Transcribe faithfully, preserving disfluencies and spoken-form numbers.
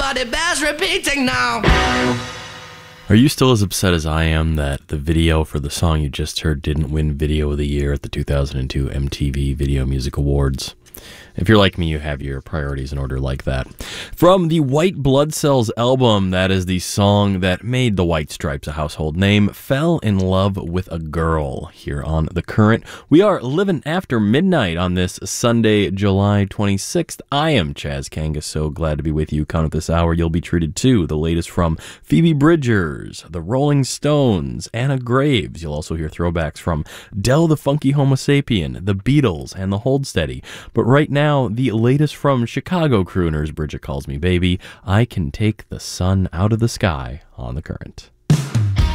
but it bears repeating now. Are you still as upset as I am that the video for the song you just heard didn't win Video of the Year at the two thousand two M T V Video Music Awards? If you're like me, you have your priorities in order like that. From the White Blood Cells album, that is the song that made the White Stripes a household name, Fell in Love with a Girl, here on The Current. We are living after midnight on this Sunday, July twenty-sixth. I am Chaz Kangas, so glad to be with you. Count up this hour, you'll be treated to the latest from Phoebe Bridgers, the Rolling Stones, Anna Graves. You'll also hear throwbacks from Del the Funky Homo Sapien, the Beatles, and the Hold Steady. But right now, the latest from Chicago crooners, Bridget Calls Me Baby, I Can Take the Sun Out of the Sky on The Current.